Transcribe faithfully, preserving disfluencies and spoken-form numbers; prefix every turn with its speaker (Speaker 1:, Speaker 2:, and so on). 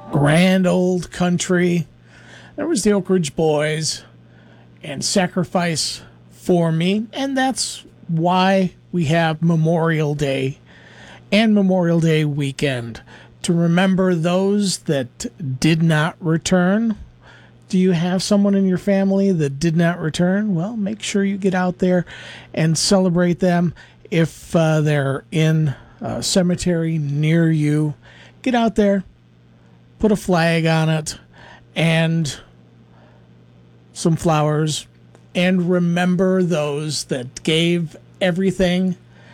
Speaker 1: grand old country. There was the Oak Ridge Boys and Sacrifice for Me, and that's why we have Memorial Day and Memorial Day weekend, to remember those that did not return. Do you have someone in your family that did not return? Well, make sure you get out there and celebrate them. If uh, they're in a cemetery near you, get out there, put a flag on it, and some flowers, and remember those that gave everything